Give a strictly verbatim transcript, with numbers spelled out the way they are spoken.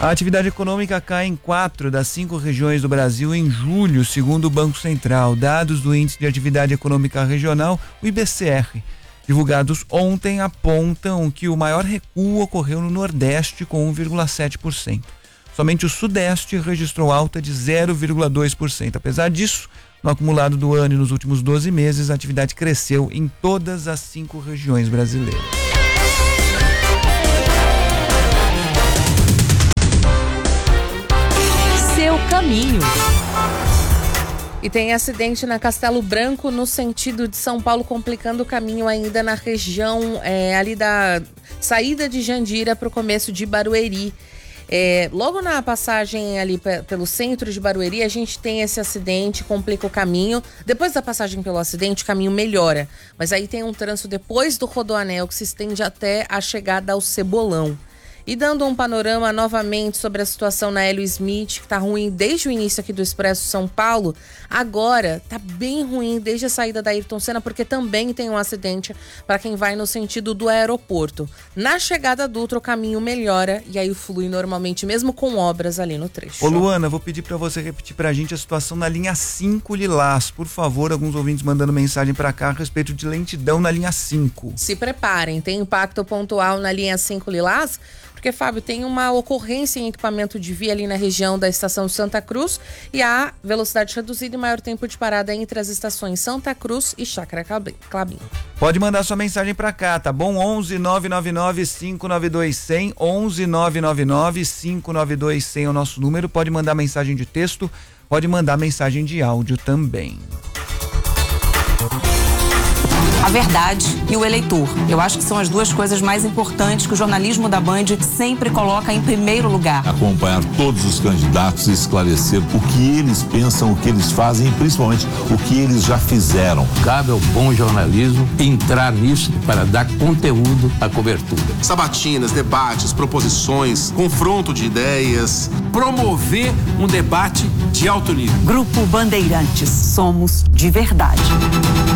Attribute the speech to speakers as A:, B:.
A: A atividade econômica cai em quatro das cinco regiões do Brasil em julho, segundo o Banco Central. Dados do Índice de Atividade Econômica Regional, o I B C R, divulgados ontem, apontam que o maior recuo ocorreu no Nordeste, com um vírgula sete por cento. Somente o Sudeste registrou alta de zero vírgula dois por cento. Apesar disso, no acumulado do ano e nos últimos doze meses, a atividade cresceu em todas as cinco regiões brasileiras.
B: Seu caminho. E tem acidente na Castelo Branco, no sentido de São Paulo, complicando o caminho ainda na região é, ali da saída de Jandira para o começo de Barueri. É, logo na passagem ali p- pelo centro de Barueri, a gente tem esse acidente, complica o caminho. Depois da passagem pelo acidente, o caminho melhora. Mas aí tem um trânsito depois do Rodoanel que se estende até a chegada ao Cebolão. E dando um panorama novamente sobre a situação na Hélio Smith, que tá ruim desde o início aqui do Expresso São Paulo, agora tá bem ruim desde a saída da Ayrton Senna, porque também tem um acidente para quem vai no sentido do aeroporto. Na chegada do Dutra, o caminho melhora e aí flui normalmente, mesmo com obras ali no trecho.
A: Ô Luana, vou pedir para você repetir pra gente a situação na linha cinco Lilás. Por favor, alguns ouvintes mandando mensagem para cá a respeito de lentidão na linha cinco.
B: Se preparem, tem impacto pontual na linha cinco Lilás, porque, Fábio, tem uma ocorrência em equipamento de via ali na região da estação Santa Cruz e há velocidade reduzida e maior tempo de parada entre as estações Santa Cruz e Chácara Clabim.
A: Pode mandar sua mensagem pra cá, tá bom? onze nove nove nove cinco nove dois zero zero, onze nove nove nove cinco nove dois zero zero é o nosso número. Pode mandar mensagem de texto, pode mandar mensagem de áudio também.
C: A verdade e o eleitor. Eu acho que são as duas coisas mais importantes que o jornalismo da Band sempre coloca em primeiro lugar.
D: Acompanhar todos os candidatos e esclarecer o que eles pensam, o que eles fazem e principalmente o que eles já fizeram.
E: Cabe ao bom jornalismo entrar nisso para dar conteúdo à cobertura.
F: Sabatinas, debates, proposições, confronto de ideias.
E: Promover um debate de alto nível.
C: Grupo Bandeirantes. Somos de verdade.